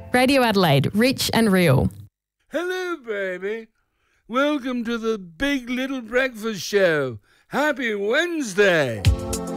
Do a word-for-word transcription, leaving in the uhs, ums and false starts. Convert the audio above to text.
Radio Adelaide, rich and real. Hello, baby. Welcome to the Big Little Breakfast Show. Happy Wednesday.